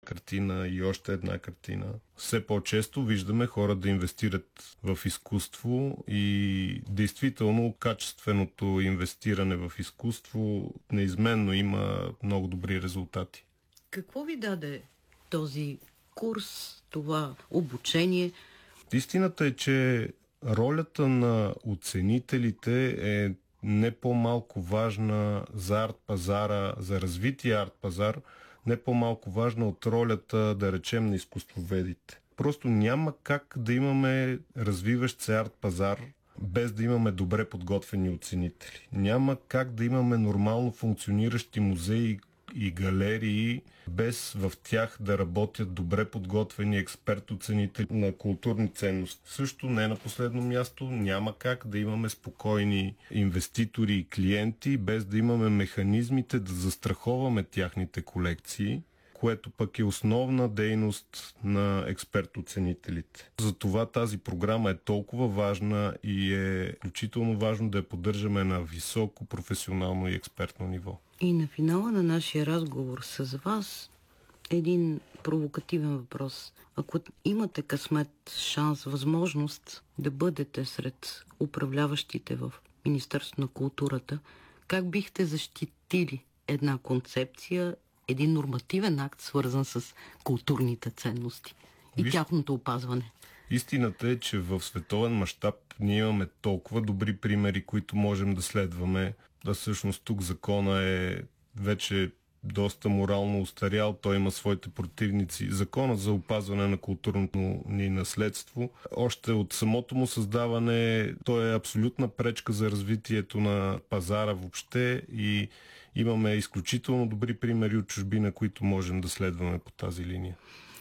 картина и още една картина. Все по-често виждаме хора да инвестират в изкуство и действително качественото инвестиране в изкуство неизменно има много добри резултати. Какво ви даде този курс, това обучение? Истината е, че ролята на оценителите е не по-малко важна за арт-пазара, за развитие арт-пазар, не по-малко важна от ролята, да речем, на изкуствоведите. Просто няма как да имаме развиващ се арт-пазар без да имаме добре подготвени оценители. Няма как да имаме нормално функциониращи музеи и галерии, без в тях да работят добре подготвени експерт-оценители на културни ценности. Също не на последно място няма как да имаме спокойни инвеститори и клиенти, без да имаме механизмите да застраховаме тяхните колекции, което пък е основна дейност на експерт-оценителите. Затова тази програма е толкова важна и е включително важно да я поддържаме на високо професионално и експертно ниво. И на финала на нашия разговор с вас един провокативен въпрос. Ако имате късмет, шанс, възможност да бъдете сред управляващите в Министерството на културата, как бихте защитили една концепция, един нормативен акт, свързан с културните ценности и тяхното опазване? Истината е, че в световен мащаб ние имаме толкова добри примери, които можем да следваме. Да, всъщност тук закона е вече доста морално устарял, той има своите противници. Законът за опазване на културното ни наследство, още от самото му създаване, той е абсолютна пречка за развитието на пазара въобще и имаме изключително добри примери от чужбина, които можем да следваме по тази линия.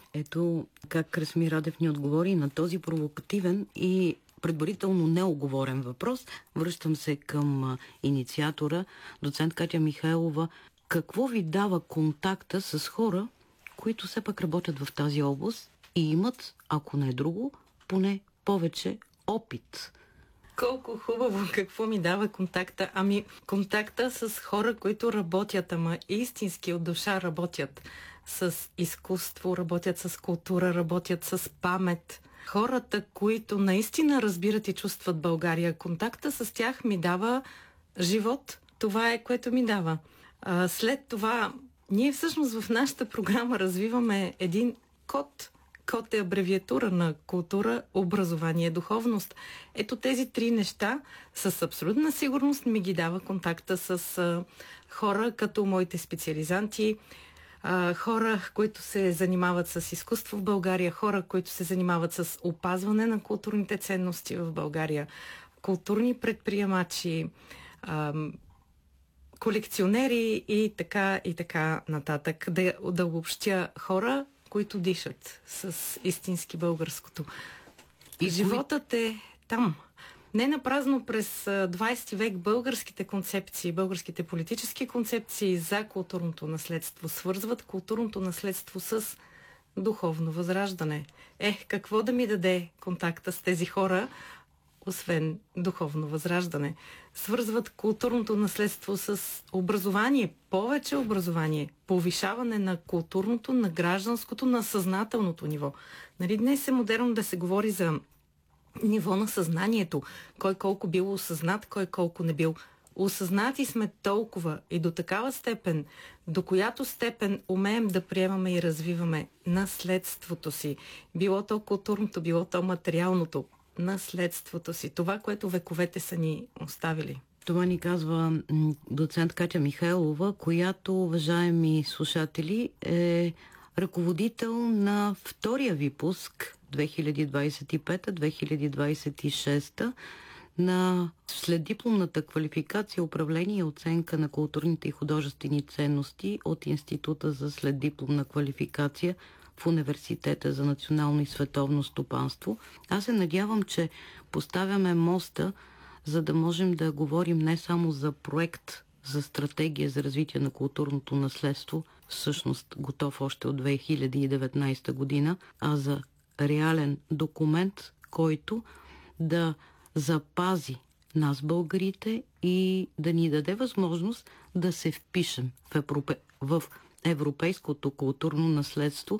Ето как Красимир Радев ни отговори на този провокативен и предварително неоговорен въпрос. Връщам се към инициатора, доцент Катя Михайлова. Какво ви дава контакта с хора, които все пак работят в тази област и имат, ако не е друго, поне повече опит? Колко хубаво, какво ми дава контакта? Ами, контакта с хора, които работят, ама истински от душа работят с изкуство, работят с култура, работят с памет. Хората, които наистина разбират и чувстват България, контакта с тях ми дава живот. Това е, което ми дава. След това, ние всъщност в нашата програма развиваме един код. Код е абревиатура на култура, образование, духовност. Ето тези три неща с абсолютна сигурност ми ги дава контакта с хора като моите специализанти, хора, които се занимават с изкуство в България, хора, които се занимават с опазване на културните ценности в България, културни предприемачи, колекционери и така нататък. Да обобщя хора, които дишат с истински българското. И животът е там. Не напразно през 20 век българските концепции, българските политически концепции за културното наследство свързват културното наследство с духовно възраждане. Какво да ми даде контакта с тези хора, освен духовно възраждане? Свързват културното наследство с образование, повече образование, повишаване на културното, на гражданското, на съзнателното ниво. Нали, днес е модерно да се говори за ниво на съзнанието. Кой колко бил осъзнат, кой колко не бил. Осъзнати сме толкова и до такава степен, до която степен умеем да приемаме и развиваме наследството си. Било то културното, било то материалното. Наследството си. Това, което вековете са ни оставили. Това ни казва доцент Катя Михайлова, която, уважаеми слушатели, е ръководител на втория випуск 2025-2026 на следдипломната квалификация управление и оценка на културните и художествени ценности от Института за следдипломна квалификация в Университета за национално и световно стопанство. Аз се надявам, че поставяме моста, за да можем да говорим не само за проект за стратегия за развитие на културното наследство, всъщност готов още от 2019 година, а за реален документ, който да запази нас, българите, и да ни даде възможност да се впишем в европейското културно наследство